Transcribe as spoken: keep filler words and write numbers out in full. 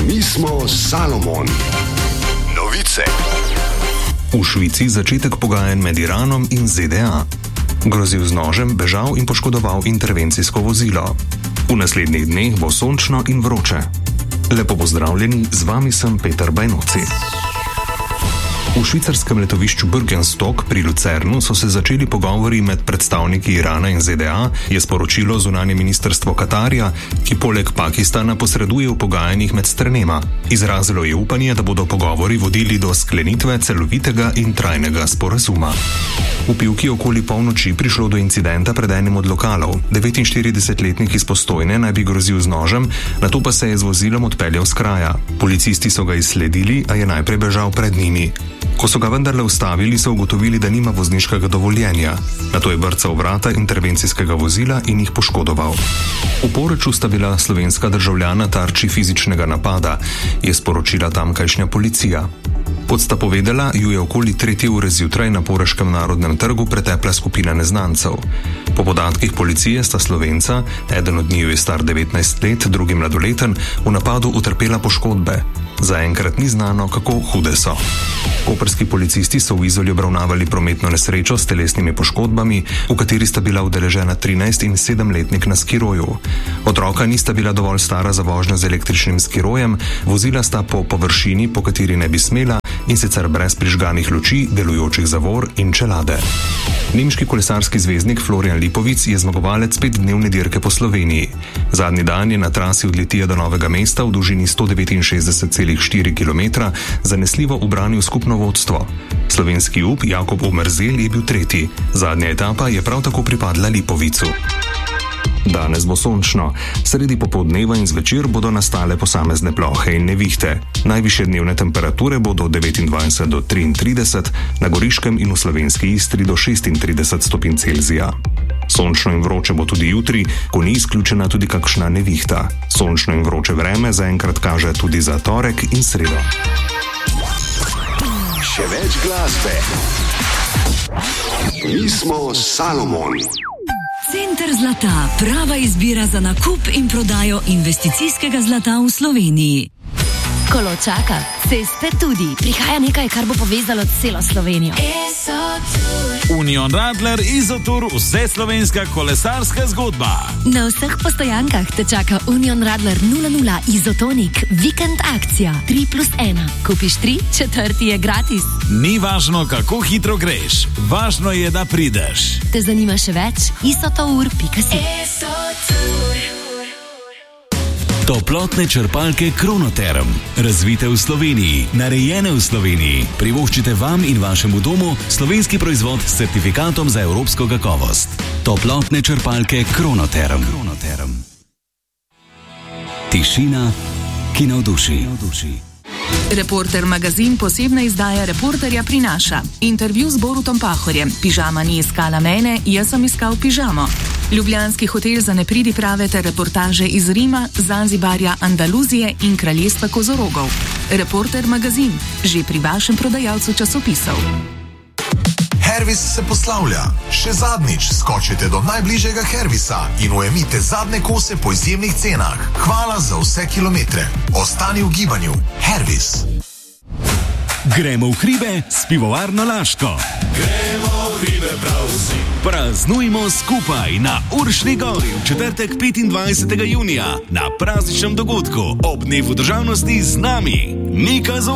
Mi smo Salomon. Novice. V Švici začetek pogajanj med Iranom in Z D A. Grozil z nožem, bežal in poškodoval intervencijsko vozilo. V naslednjih dneh bo sončno in vroče. Lepo pozdravljeni, z vami sem Peter Bajnoci. V švicarskem letovišču Bürgenstock pri Lucernu so se začeli pogovori med predstavniki Irana in Z D A, je sporočilo zunanje ministrstvo Katarja, ki poleg Pakistana posreduje v pogajanjih med stranema. Izrazilo je upanje, da bodo pogovori vodili do sklenitve celovitega in trajnega sporazuma. V pivki okoli polnoči prišlo do incidenta pred enim od lokalov. devetinštiridesetletnik iz Postojne naj bi grozil z nožem, nato pa se je z vozilom odpeljal s kraja. Policisti so ga izsledili, a je najprej bežal pred njimi. Ko so ga vendarle ustavili, so ugotovili, da nima vozniškega dovoljenja. Nato je brcal vrata intervencijskega vozila in jih poškodoval. V Poreču sta bila slovenska državljana tarči fizičnega napada, je sporočila tamkajšnja policija. Kot sta povedala, ju je okoli tretje ure zjutraj na Poreškem narodnem trgu pretepla skupina neznancev. Po podatkih policije sta Slovenca, eden od njiju je star devetnajst let, drugi mladoleten, v napadu utrpela poškodbe. Zaenkrat ni znano, kako hude so. Koprski policisti so v Izoli obravnavali prometno nesrečo s telesnimi poškodbami, v kateri sta bila udeležena trinajst- in sedemletnik na skiroju. Otroka nista bila dovolj stara za vožnjo z električnim skirojem, vozila sta po površini, po kateri ne bi smela, in sicer brez prižganih luči, delujočih zavor in čelade. Nemški kolesarski zvezdnik Florian Lipovic je zmagovalec petdnevne dirke po Sloveniji. Zadnji dan je na trasi od Litije do Novega mesta v dolžini sto devetinšestdeset celih štiri kilometra zanesljivo ubranil skupno vodstvo. Slovenski up Jakob Omerzel je bil tretji. Zadnja etapa je prav tako pripadla Lipovicu. Danes bo sončno. Sredi popoldneva in zvečer bodo nastale posamezne plohe in nevihte. Najvišje dnevne temperature bodo devetindvajset do triintrideset, na Goriškem in v slovenski Istri do šestintrideset stopinj Celzija. Sončno in vroče bo tudi jutri, ko ni izključena tudi kakšna nevihta. Sončno in vroče vreme zaenkrat kaže tudi za torek in sredo. Še več glasbe. Mi smo Salomon. Center zlata, prava izbira za nakup in prodajo investicijskega zlata v Sloveniji. Kolo čaka, ceste tudi. Prihaja nekaj, kar bo povezalo celo Slovenijo. Union Radler Izotur, vse slovenska kolesarska zgodba. Na vseh postojankah te čaka Union Radler nula nula Izotonik, vikend akcija tri plus ena. Kupiš tri, četrti je gratis. Ni važno, kako hitro greš, važno je, da prideš. Te zanima še več? isotour pika si. Toplotne črpalke Kronoterm. Razvite v Sloveniji, narejene v Sloveniji. Privoščite vam in vašemu domu slovenski proizvod s certifikatom za evropsko kakovost. Toplotne črpalke Kronoterm. Kronoterm. Tišina, ki navduši. Reporter magazin posebna izdaja Reporterja prinaša intervju z Borutom Pahorjem. Pižama ni iskala mene, jaz sem iskal pižamo. Ljubljanski hotel za nepridiprave ter reportaže iz Rima, Zanzibarja, Andaluzije in kraljestva kozorogov. Reporter magazin, že pri vašem prodajalcu časopisov. Hervis se poslavlja. Še zadnjič skočite do najbližjega Hervisa in ujemite zadnje kose po izjemnih cenah. Hvala za vse kilometre. Ostani v gibanju. Hervis. Gremo v hribe s pivovarno Laško. Gremo v hribe prav vsi. Praznujmo skupaj na Uršni gori v četrtek petindvajsetega junija na prazničnem dogodku ob dnevu državnosti z nami. Nika Zor.